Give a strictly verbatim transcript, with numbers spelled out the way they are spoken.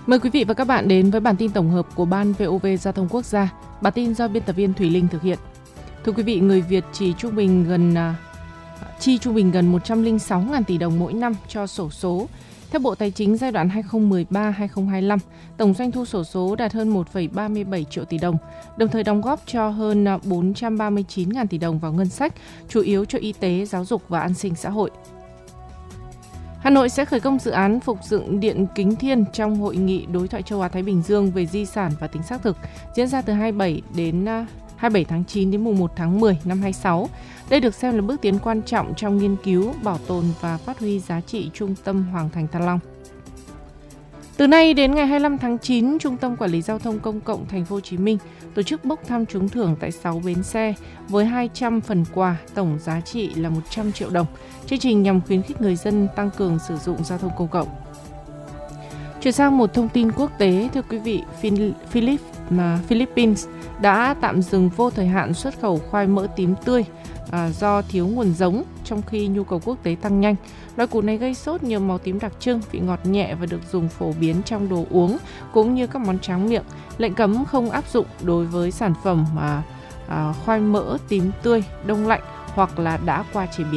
Mời quý vị và các bạn đến với bản tin tổng hợp của Ban vê o vê Giao thông Quốc gia. Bản tin do biên tập viên Thủy Linh thực hiện. Thưa quý vị, người Việt chỉ trung bình gần chi trung bình gần một trăm lẻ sáu nghìn tỷ đồng mỗi năm cho xổ số. Theo Bộ Tài chính, giai đoạn hai nghìn không trăm mười ba đến hai nghìn không trăm hai mươi lăm, tổng doanh thu xổ số đạt hơn một phẩy ba mươi bảy triệu tỷ đồng, đồng thời đóng góp cho hơn bốn trăm ba mươi chín nghìn tỷ đồng vào ngân sách, chủ yếu cho y tế, giáo dục và an sinh xã hội. Hà Nội sẽ khởi công dự án phục dựng Điện Kính Thiên trong Hội nghị Đối thoại Châu Á-Thái Bình Dương về di sản và tính xác thực, diễn ra từ hai mươi bảy đến hai mươi bảy tháng chín đến mùng một tháng mười năm hai nghìn không trăm hai mươi sáu. Đây được xem là bước tiến quan trọng trong nghiên cứu, bảo tồn và phát huy giá trị Trung tâm Hoàng thành Thăng Long. Từ nay đến ngày hai mươi lăm tháng chín, Trung tâm Quản lý Giao thông Công cộng Thành phố Hồ Chí Minh tổ chức bốc thăm trúng thưởng tại sáu bến xe với hai trăm phần quà, tổng giá trị là một trăm triệu đồng. Chương trình nhằm khuyến khích người dân tăng cường sử dụng giao thông công cộng. Chuyển sang một thông tin quốc tế, thưa quý vị, Philip, Philippines đã tạm dừng vô thời hạn xuất khẩu khoai mỡ tím tươi à, do thiếu nguồn giống, trong khi nhu cầu quốc tế tăng nhanh. Loại củ này gây sốt nhiều màu tím đặc trưng, vị ngọt nhẹ và được dùng phổ biến trong đồ uống cũng như các món tráng miệng. Lệnh cấm không áp dụng đối với sản phẩm à, à, khoai mỡ tím tươi đông lạnh hoặc là đã qua chế biến.